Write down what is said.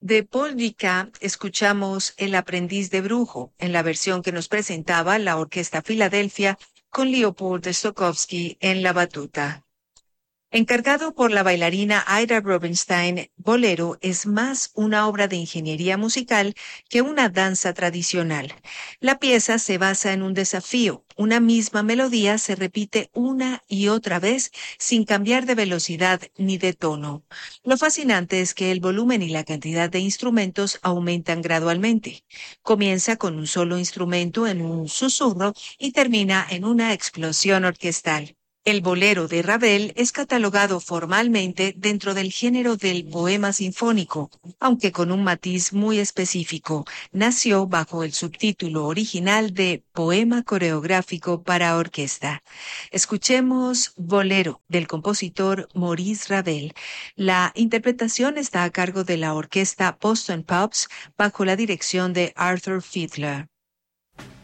De Paul Dukas escuchamos El aprendiz de brujo, en la versión que nos presentaba la Orquesta Filadelfia con Leopold Stokowski en la batuta. Encargado por la bailarina Ida Rubinstein, Bolero es más una obra de ingeniería musical que una danza tradicional. La pieza se basa en un desafío. Una misma melodía se repite una y otra vez sin cambiar de velocidad ni de tono. Lo fascinante es que el volumen y la cantidad de instrumentos aumentan gradualmente. Comienza con un solo instrumento en un susurro y termina en una explosión orquestal. El bolero de Ravel es catalogado formalmente dentro del género del poema sinfónico, aunque con un matiz muy específico. Nació bajo el subtítulo original de Poema coreográfico para orquesta. Escuchemos Bolero del compositor Maurice Ravel. La interpretación está a cargo de la orquesta Boston Pops bajo la dirección de Arthur Fiedler.